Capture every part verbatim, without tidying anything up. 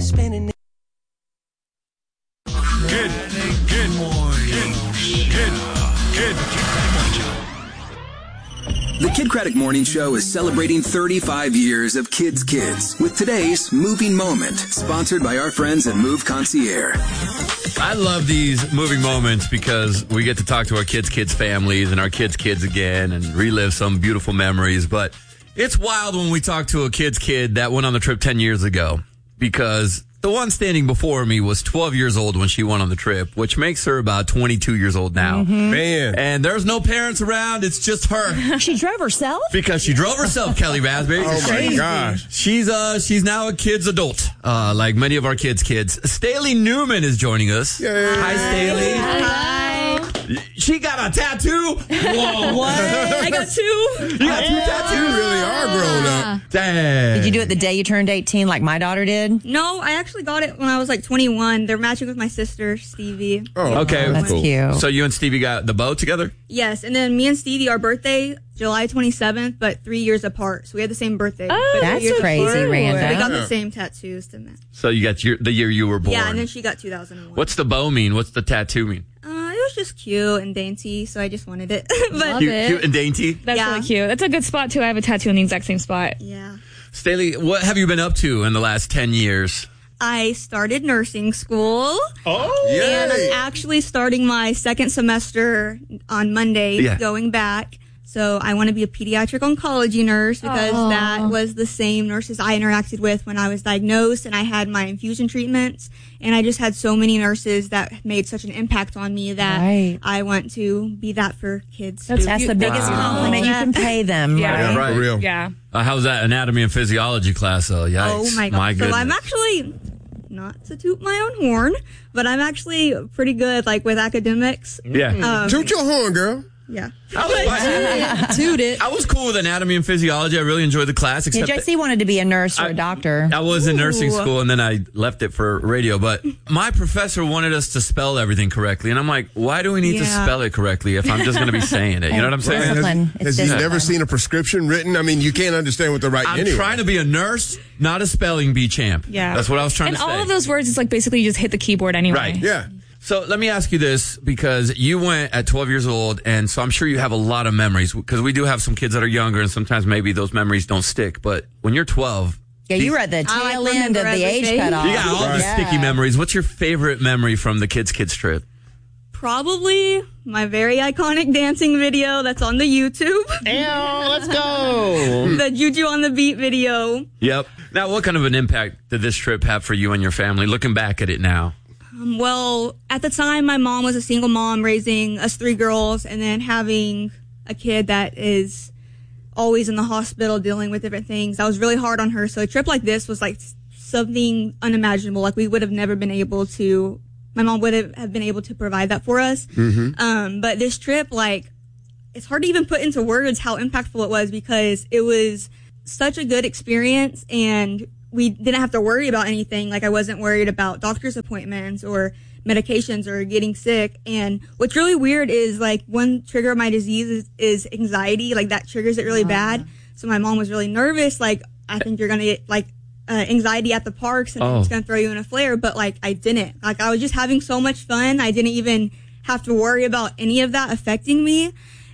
spinning. Good, good morning. Good, good, good. The Kid Craddock Morning Show is celebrating thirty-five years of Kids Kids with today's Moving Moment, sponsored by our friends at Move Concierge. I love these moving moments because we get to talk to our kids' kids' families and our kids' kids again and relive some beautiful memories. But it's wild when we talk to a kid's kid that went on the trip ten years ago, because the one standing before me was twelve years old when she went on the trip, which makes her about twenty-two years old now. Mm-hmm. Man. And there's no parents around. It's just her. She drove herself? Because she drove herself, Kelly Raspberry. Oh, my Crazy. gosh. She's uh she's now a kid's adult, uh, like many of our kids' kids. Staley Newman is joining us. Yay. Hi, Staley. Hi. She got a tattoo? Whoa. What? I got two. You got two tattoos? You really are grown up. Dang. Did you do it the day you turned eighteen like my daughter did? No, I actually got it when I was like twenty-one. They're matching with my sister, Stevie. Oh, Okay. That's cool. cute. So you and Stevie got the bow together? Yes, and then me and Stevie, our birthday, July twenty-seventh, but three years apart. So we had the same birthday. Oh, but three that's years crazy, apart. random. So we got Yeah. the same tattoos to match. So you got your, the year you were born. Yeah, and then she got two thousand one. What's the bow mean? What's the tattoo mean? Uh, it was just cute and dainty, so I just wanted it. but Love Cute, it. cute and dainty? That's Yeah. really cute. That's a good spot, too. I have a tattoo in the exact same spot. yeah. Staley, what have you been up to in the last ten years? I started nursing school. Oh, And I'm yay. actually starting my second semester on Monday, Yeah. going back. So I want to be a pediatric oncology nurse because Aw. that was the same nurses I interacted with when I was diagnosed and I had my infusion treatments. And I just had so many nurses that made such an impact on me that Right. I want to be that for kids. That's too. That's the biggest Wow. compliment you can pay them, Yeah. right? Yeah, right. For real. Yeah. Uh, how's that anatomy and physiology class? Oh, yikes. Oh my god! My so goodness. I'm actually, not to toot my own horn, but I'm actually pretty good, like with academics. Yeah. Um, Toot your horn, girl. yeah. I was, Toot it. I was cool with anatomy and physiology. I really enjoyed the class. Yeah, Except J C wanted to be a nurse or I- a doctor. I was in nursing Ooh. school and then I left it for radio. But my professor wanted us to spell everything correctly. And I'm like, why do we need to Yeah. spell it correctly if I'm just going to be saying it? You know what I'm saying? Discipline. It's Has he discipline. never seen a prescription written? I mean, you can't understand what they're writing I'm anyway. trying to be a nurse, not a spelling bee champ. Yeah. That's what I was trying And to all say. of those words, it's like basically you just hit the keyboard anyway. Right. Yeah. So let me ask you this, because you went at twelve years old, and so I'm sure you have a lot of memories, because we do have some kids that are younger, and sometimes maybe those memories don't stick. But when you're twelve, Yeah, you were at the I, like, tail end of remember the age everything. cutoff. you got all the Yeah. sticky memories. What's your favorite memory from the Kids Kids trip? Probably my very iconic dancing video that's on the YouTube. let's go. The Juju on the Beat video. Yep. Now, what kind of an impact did this trip have for you and your family, looking back at it now? Um, well, at the time, my mom was a single mom raising us three girls and then having a kid that is always in the hospital dealing with different things. That was really hard on her. So a trip like this was like something unimaginable. Like we would have never been able to, my mom would have been able to provide that for us. Mm-hmm. Um, but this trip, like, it's hard to even put into words how impactful it was because it was such a good experience and we didn't have to worry about anything. Like I wasn't worried about doctor's appointments or medications or getting sick. And what's really weird is like one trigger of my disease is, is anxiety. Like that triggers it really bad. So my mom was really nervous. Like, I think you're going to get like uh, anxiety at the parks and Oh. it's going to throw you in a flare. But like I didn't. Like I was just having so much fun. I didn't even have to worry about any of that affecting me.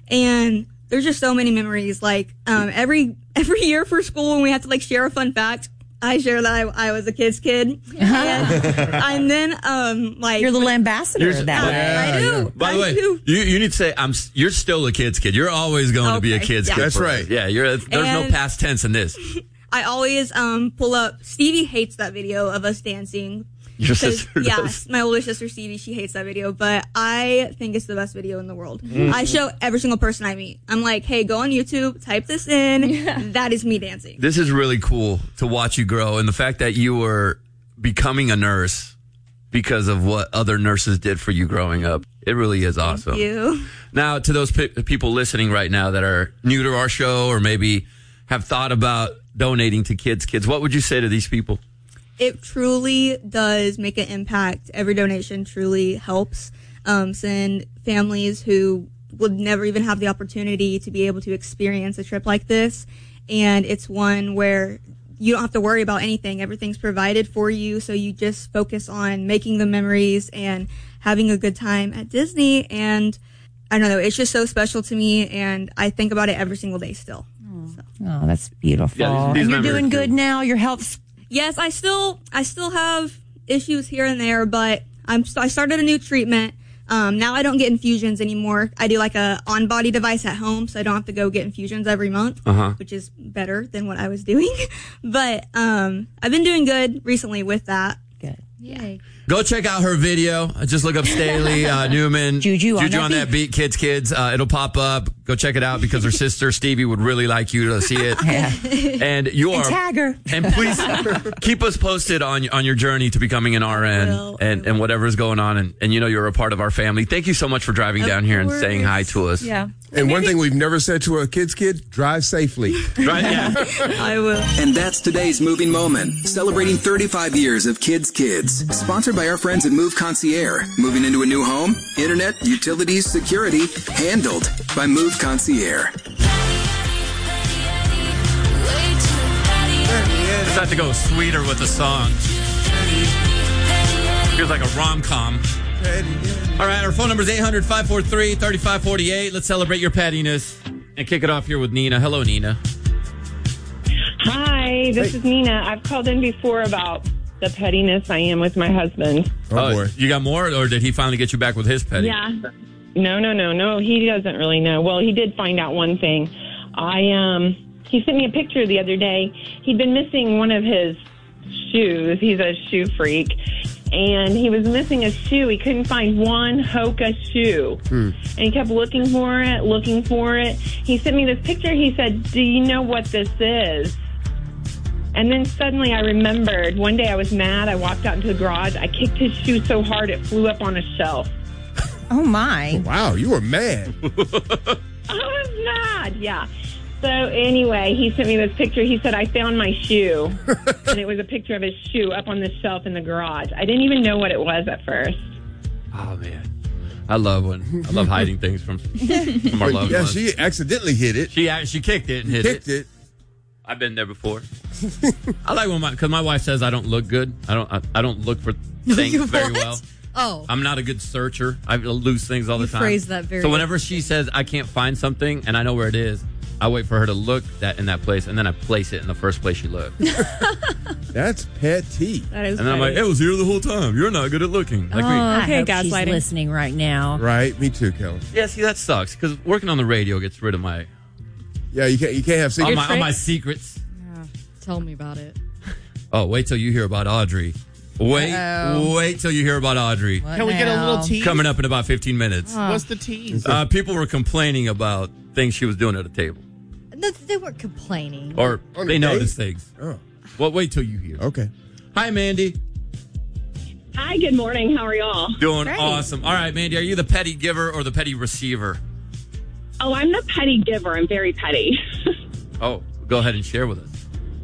And there's just so many memories. Like um, every every year for school when we have to like share a fun fact, I share that I, I was a kid's kid. And, and then um like You're the little ambassador You're- that I, way. I do. By the I way, do. you, you need to say, I'm. s- you're still a kid's kid. You're always going to be a Okay, kid's yeah. kid. That's for right. us. Yeah, you're. There's no And- past tense in this. I always um pull up. Stevie hates that video of us dancing. Your 'Cause, sister yeah, does. my older sister Stevie, she hates that video, but I think it's the best video in the world. Mm. I show every single person I meet. I'm like, hey, go on YouTube, type this in. That is me dancing. This is really cool to watch you grow, and the fact that you were becoming a nurse because of what other nurses did for you growing up. It really is awesome. Thank you. Now, to those pe- people listening right now that are new to our show or maybe have thought about donating to Kids Kids, what would you say to these people? It truly does make an impact. Every donation truly helps um, send families who would never even have the opportunity to be able to experience a trip like this. And it's one where you don't have to worry about anything. Everything's provided for you. So you just focus on making the memories and having a good time at Disney. And I don't know, it's just so special to me. And I think about it every single day still. So. Oh, that's beautiful. Yeah, these- these and you're memories doing are good cool. now. Your health's Yes, I still, I still have issues here and there, but I'm, I started a new treatment. Um, now I don't get infusions anymore. I do like a on-body device at home, so I don't have to go get infusions every month, Uh-huh. which is better than what I was doing. But um, I've been doing good recently with that. good. Yay. Go check out her video. Just look up Staley uh, Newman. Juju on Juju that on that beat. Kids, kids. Uh, it'll pop up. Go check it out because her sister Stevie would really like you to see it. Yeah. And you are. And tag her. And please keep us posted on on your journey to becoming an R N will, I and, will. and whatever's going on. And, and you know you're a part of our family. Thank you so much for driving Of down here and course. saying hi to us. Yeah. And one thing we've never said to a kid's kid, drive safely. Right? Yeah. I will. And that's today's moving moment, celebrating thirty-five years of Kids Kids. Sponsored by our friends at Move Concierge. Moving into a new home? Internet, utilities, security, handled by Move Concierge. Just have to go sweeter with the song. Feels like a rom-com. All right, our phone number is eight hundred, five four three, three five four eight. Let's celebrate your pettiness and kick it off here with Nina. Hello, Nina. Hi, this is Nina. I've called in before about the pettiness I am with my husband. Oh, boy. You got more, or did he finally get you back with his petty? Yeah. No, no, no, no. He doesn't really know. Well, he did find out one thing. I um, he sent me a picture the other day. He'd been missing one of his shoes. He's a shoe freak. And he was missing a shoe. He couldn't find one Hoka shoe. Hmm. And he kept looking for it, looking for it. He sent me this picture. He said, do you know what this is? And then suddenly I remembered. One day I was mad. I walked out into the garage. I kicked his shoe so hard it flew up on a shelf. Oh, my. Wow, you were mad. I was mad, yeah. So anyway, he sent me this picture. He said, I found my shoe. And it was a picture of his shoe up on the shelf in the garage. I didn't even know what it was at first. Oh, man. I love when I love hiding things from, from our loved Yeah, ones. she accidentally hit it. She she kicked it and hit Kicked it. it. I've been there before. I like when my because my wife says I don't look good. I don't I, I don't look for things very well. Oh. I'm not a good searcher. I lose things all the You time. phrase that very So whenever she says I can't find something and I know where it is, I wait for her to look that in that place and then I place it in the first place she looked. That's petty. That is And I'm like, petty. it was here the whole time. You're not good at looking. Like me. Oh, I Okay, hope she's gaslighting. listening right now. Right, me too, Kelly. Yeah, see, that sucks because working on the radio gets rid of my Yeah, you can't you can't have all secrets. my, all my secrets. Yeah. Tell me about it. Oh, wait till you hear about Audrey. Wait, Uh-oh. wait till you hear about Audrey. What Can we get a now? little tease? Coming up in about fifteen minutes. What's the tease? Uh, people were complaining about things she was doing at a table. No, they weren't complaining. Or On they a date? noticed things. Oh, Well, wait till you hear. okay. Hi, Mandy. Hi, good morning. How are y'all? Doing Great. awesome. All right, Mandy, are you the petty giver or the petty receiver? Oh, I'm the petty giver. I'm very petty. Oh, go ahead and share with us.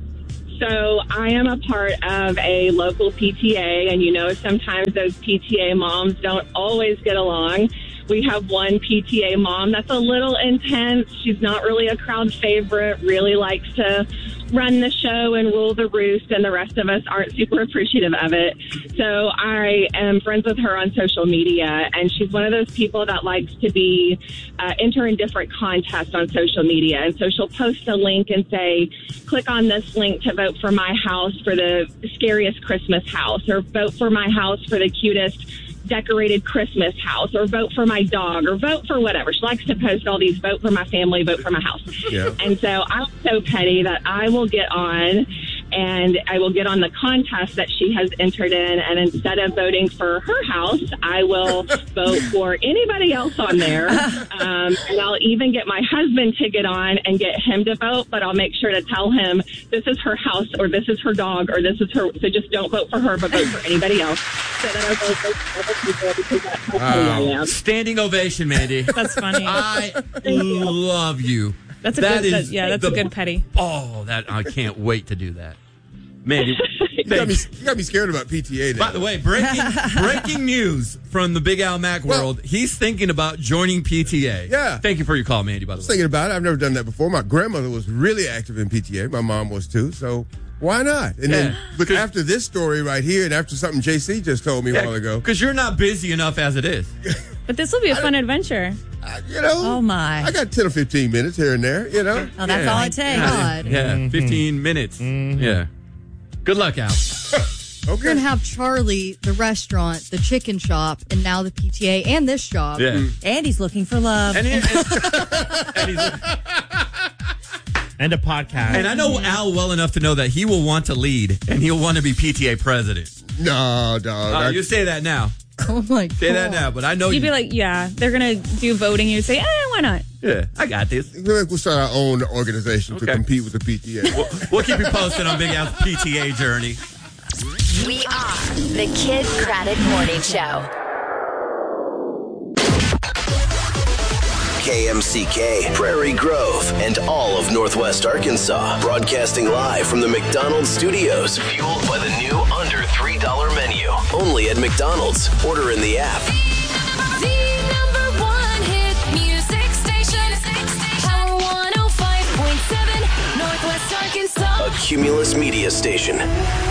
So I am a part of a local P T A, and you know sometimes those P T A moms don't always get along. We have one P T A mom that's a little intense. She's not really a crowd favorite, really likes to run the show and rule the roost, and the rest of us aren't super appreciative of it. So I am friends with her on social media, and she's one of those people that likes to be uh, enter in different contests on social media. And so she'll post a link and say, click on this link to vote for my house for the scariest Christmas house, or vote for my house for the cutest decorated Christmas house, or vote for my dog, or vote for whatever. She likes to post all these vote for my family, vote for my house. Yeah. And so I'm so petty that I will get on and I will get on the contest that she has entered in, and instead of voting for her house, I will vote for anybody else on there. Um, and I'll even get my husband to get on and get him to vote, but I'll make sure to tell him this is her house, or this is her dog, or this is her, so just don't vote for her, but vote for anybody else. So that I will vote for other people, because that's how petty I am. Standing ovation, Mandy. That's funny. I love you. That's a That good. is that- yeah, that's a the- good petty. Oh, that I can't wait to do that. Mandy, You got, me, you got me scared about P T A now. by the way, breaking breaking news from the Big Al Mac Well- world. He's thinking about joining P T A. Yeah. Thank you for your call, Mandy, by I the was way. thinking about it. I've never done that before. My grandmother was really active in P T A. My mom was too. So Why not? And Yeah. then look after this story right here, and after something J C just told me a while ago. Because you're not busy enough as it is. But this will be a fun adventure. Uh, you know, Oh, my. I got ten or fifteen minutes here and there. You know, Oh, that's Yeah. all it takes. God. Yeah, fifteen minutes. Yeah. Good luck, Al. We're going to have Charlie, the restaurant, the chicken shop, and now the P T A and this job. Yeah. And he's looking for love. And, he, and, and, he's, And a podcast. and I know Al well enough to know that he will want to lead and he'll want to be P T A president. no, dog. Uh, I- you say that now. Oh, my God. Say that now, but I know You'd you. be like, yeah, they're going to do voting. You'd say, eh, why not? Yeah, I got this. we'll start our own organization Okay. to compete with the P T A. We'll, we'll keep you posted on Big Al's P T A journey. We are the Kid Craddock Morning Show. K M C K, Prairie Grove, and all of Northwest Arkansas. Broadcasting live from the McDonald's studios. Fueled by the new under three dollar menu. Only at McDonald's. Order in the app. The number one hit music station. Power one oh five point seven, Northwest Arkansas. A Cumulus Media Station.